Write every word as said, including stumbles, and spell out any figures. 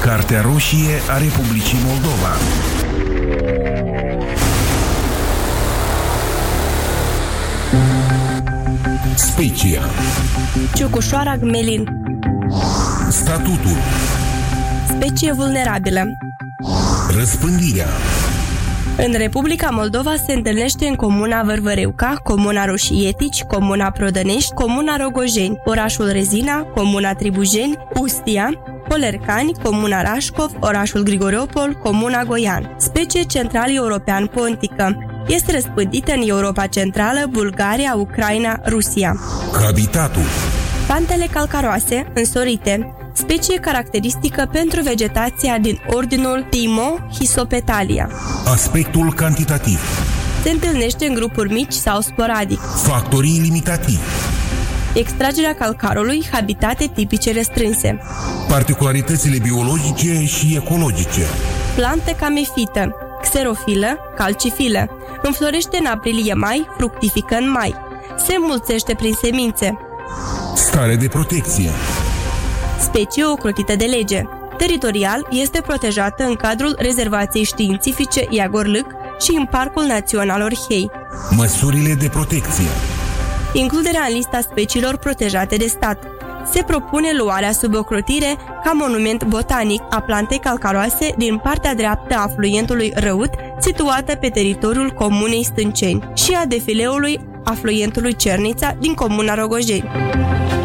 Cartea roșie a Republicii Moldova. Specia. Ciucușoara Gmelin. Statutul. Specie vulnerabilă. Răspândirea. În Republica Moldova se întâlnește în comuna Vârvăreuca, comuna Roșietici, comuna Prodănești, comuna Rogojeni, orașul Rezina, comuna Tribujeni, Ustia, Polercani, comuna Rașcov, orașul Grigoriopol, comuna Goian. Specie central-european pontică. Este răspândită în Europa Centrală, Bulgaria, Ucraina, Rusia. Habitatul. Pantele calcaroase, însorite, specie caracteristică pentru vegetația din ordinul Timo-Hisopetalia. Aspectul cantitativ. Se întâlnește în grupuri mici sau sporadic. Factorii limitativi. Extragerea calcarului, habitate tipice restrânse. Particularitățile biologice și ecologice. Plante camefită, xerofilă, calcifilă. Înflorește în aprilie-mai, fructifică în mai. Se înmulțește prin semințe. Stare de protecție. Specie ocrotită de lege. Teritorial este protejată în cadrul rezervației științifice Iagor-Lâc și în Parcul Național Orhei. Măsurile de protecție. Includerea în lista speciilor protejate de stat. Se propune luarea sub ocrotire ca monument botanic a plantei calcaroase din partea dreaptă a afluentului Răut, situată pe teritoriul comunei Stânceni, și a defileului afluentului Cernița din comuna Rogojeni.